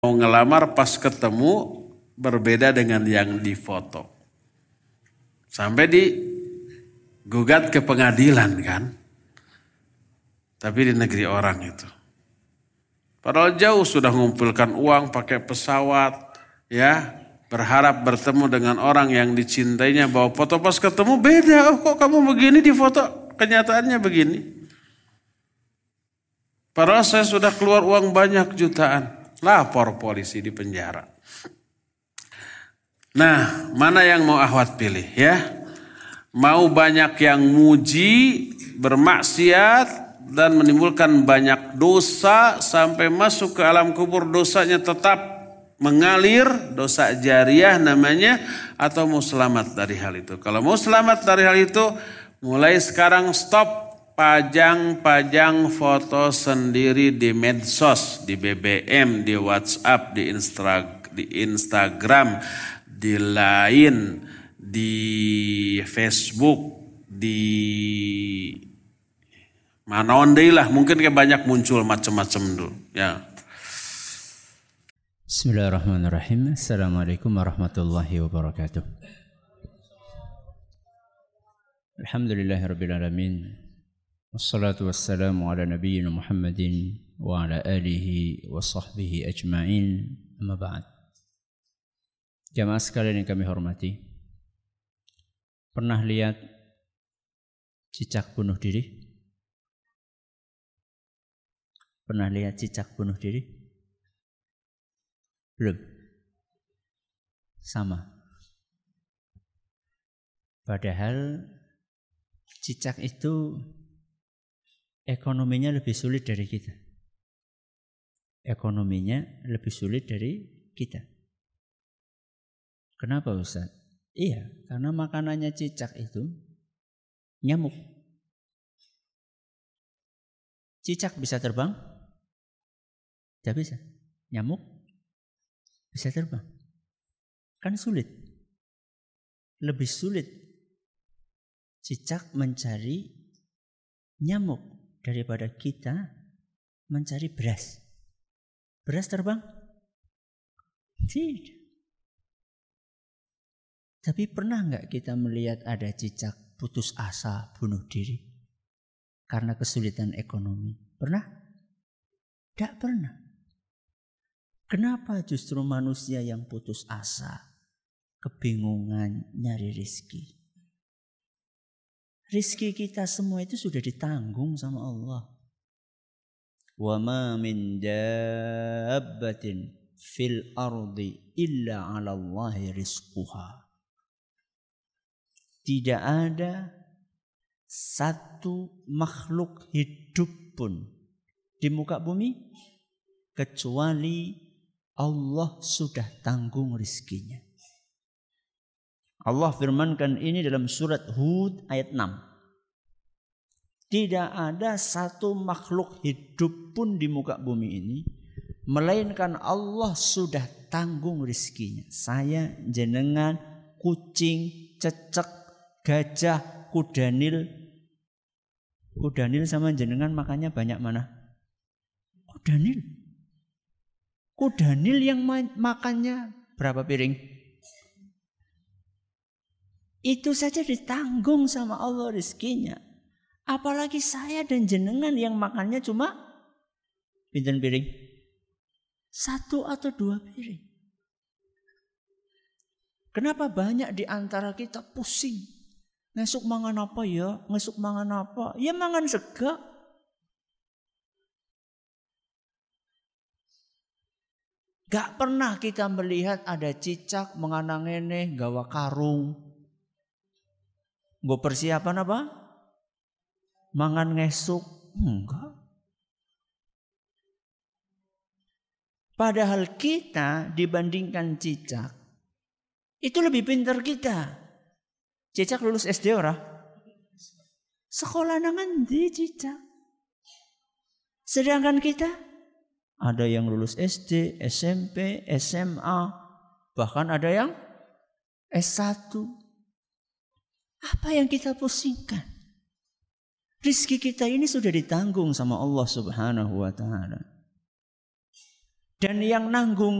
Mau ngelamar pas ketemu berbeda dengan yang difoto. Sampai digugat ke pengadilan kan. Tapi di negeri orang itu. Padahal jauh sudah mengumpulkan uang pakai pesawat. Ya, berharap bertemu dengan orang yang dicintainya. Bawa foto pas ketemu beda. Oh, kok kamu begini di foto? Kenyataannya begini. Padahal saya sudah keluar uang banyak jutaan. Lapor polisi di penjara. Nah, mana yang mau Ahwat pilih ya? Mau banyak yang muji, bermaksiat, dan menimbulkan banyak dosa sampai masuk ke alam kubur dosanya tetap mengalir, dosa jariah namanya, atau mau selamat dari hal itu? Kalau mau selamat dari hal itu, mulai sekarang stop pajang-pajang foto sendiri di medsos, di BBM, di WhatsApp, di Instagram, di Line, di Facebook, di mana ondei lah, mungkin kayak banyak muncul macam-macam dulu. Ya. Bismillahirrahmanirrahim. Assalamualaikum warahmatullahi wabarakatuh. Alhamdulillahirabbil alamin. Wassalatu wassalamu ala nabiyyina Muhammadin wa ala alihi wa sahbihi ajma'in. Amma ba'd. Jamaah sekalian yang kami hormati, pernah lihat cicak bunuh diri? Pernah lihat cicak bunuh diri? Belum? Sama. Padahal cicak itu ekonominya lebih sulit dari kita. Ekonominya lebih sulit dari kita. Kenapa Ustaz? Iya, karena makanannya cicak itu nyamuk. Cicak bisa terbang? Tidak bisa. Nyamuk bisa terbang. Kan sulit. Lebih sulit cicak mencari nyamuk daripada kita mencari beras. Beras terbang? Tidak. Tapi pernah enggak kita melihat ada cicak putus asa bunuh diri karena kesulitan ekonomi? Pernah? Tidak pernah. Kenapa justru manusia yang putus asa, kebingungan nyari rizki? Rizki kita semua itu sudah ditanggung sama Allah. Wa ma min dabbatin fil ardi illa 'ala Allahi rizquha. Tidak ada satu makhluk hidup pun di muka bumi kecuali Allah sudah tanggung rizkinya. Allah firmankan ini dalam surat Hud ayat 6. Tidak ada satu makhluk hidup pun di muka bumi ini melainkan Allah sudah tanggung rizkinya. Saya, jenengan, kucing, cecek, gajah, kudanil. Kudanil sama jenengan makannya banyak mana? Kudanil. Kudanil yang makannya berapa piring? Itu saja ditanggung sama Allah rizkinya. Apalagi saya dan jenengan yang makannya cuma pinten piring? 1 atau 2 piring. Kenapa banyak di antara kita pusing? Ngesuk mangan apa ya? Ngesuk mangan apa? Ya mangan sega. Gak pernah kita melihat ada cicak menganang ngene gawa karung. Gue persiapan apa? Mangan ngesuk. Enggak. Padahal kita dibandingkan cicak itu lebih pintar kita. Cicak lulus SD ora? Sekolah nangan di cicak. Sedangkan kita ada yang lulus SD, SMP, SMA, bahkan ada yang S1. Apa yang kita pusingkan? Rizki kita ini sudah ditanggung sama Allah Subhanahu wa ta'ala. Dan yang nanggung